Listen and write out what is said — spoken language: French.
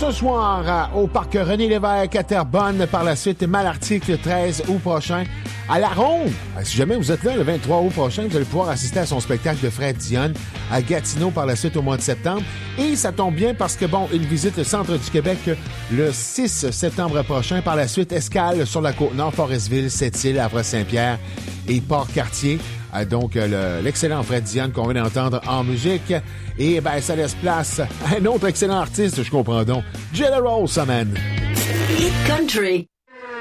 ce soir au parc René Lévesque à Terrebonne. Par la suite, Malartic le 13 août prochain. À La Ronde, si jamais vous êtes là le 23 août prochain, vous allez pouvoir assister à son spectacle de Fred Dionne à Gatineau par la suite au mois de septembre. Et ça tombe bien parce que, bon, il visite le centre du Québec le 6 septembre prochain. Par la suite, escale sur la Côte-Nord, Forestville, Sept-Îles, Havre-Saint-Pierre et Port-Cartier. Donc, l'excellent Fred Dionne qu'on vient d'entendre en musique. Et ben, ça laisse place à un autre excellent artiste, je comprends donc. Jelly Roll, ça, man. Hit Country.